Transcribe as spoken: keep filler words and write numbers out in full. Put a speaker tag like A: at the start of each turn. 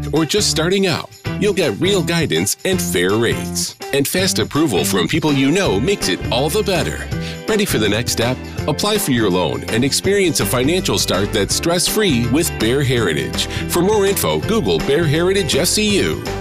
A: retired or just starting out, you'll get real guidance and fair rates. And fast approval from people you know makes it all the better. Ready for the next step? Apply for your loan and experience a financial start that's stress-free with Bear Heritage. For more info, Google Bear Heritage S C U.